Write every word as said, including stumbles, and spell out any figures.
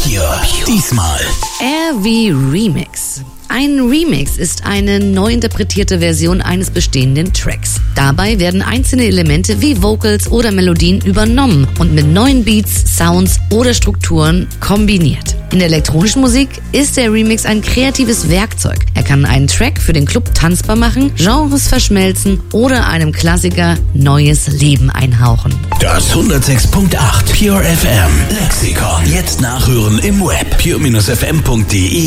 Pure. Diesmal R wie Remix. Ein Remix ist eine neu interpretierte Version eines bestehenden Tracks. Dabei werden einzelne Elemente wie Vocals oder Melodien übernommen und mit neuen Beats, Sounds oder Strukturen kombiniert. In der elektronischen Musik ist der Remix ein kreatives Werkzeug. Er kann einen Track für den Club tanzbar machen, Genres verschmelzen oder einem Klassiker neues Leben einhauchen. das hundertsechs Punkt acht Pure F M Lexikon. Jetzt nachhören im Web pure Bindestrich f m punkt d e